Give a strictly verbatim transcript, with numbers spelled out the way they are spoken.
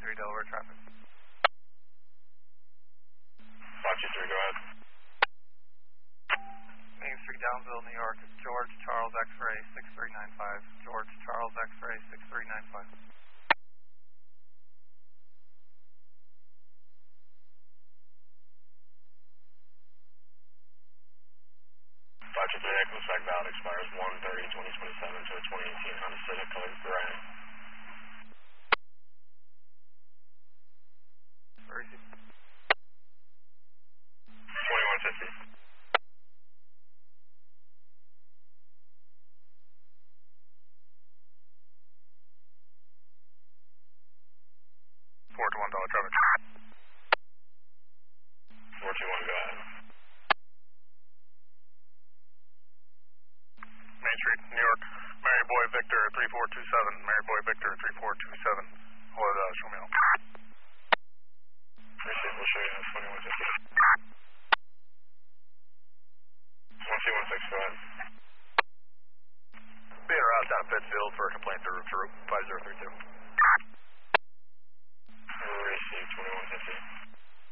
three Delaware traffic. five two three, go ahead. Main Street, Downsville, New York, George Charles X-ray six three nine five. George Charles X-ray six three nine five. five two three, Echo Spec valid expires one thirty twenty twenty-seven to a twenty eighteen Honda Civic color gray. Where is he? twenty-one fifty. four two one Dollar traffic. four two one, go ahead. Main Street, New York, Mary Boy Victor three four two seven. Mary Boy Victor three four two seven. Hold it, uh, show me out. Appreciate it, we'll show you at twenty-one fifty. one two one six, go ahead. Being around down Pittsfield for a complaint to Route